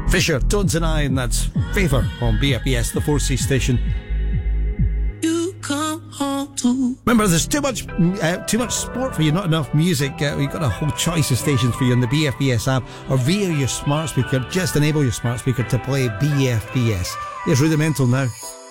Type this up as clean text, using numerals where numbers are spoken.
Fisher, Tones and I, and that's Favour on BFBS, the 4C station. You come home to. Remember, there's too much sport for you, not enough music. We've got a whole choice of stations for you on the BFBS app or via your smart speaker. Just enable your smart speaker to play BFBS. It's Rudimental now.